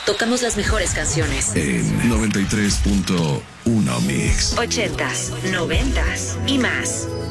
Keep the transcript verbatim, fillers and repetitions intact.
Tocamos las mejores canciones. En noventa y tres punto uno Mix. Ochentas, noventas y más.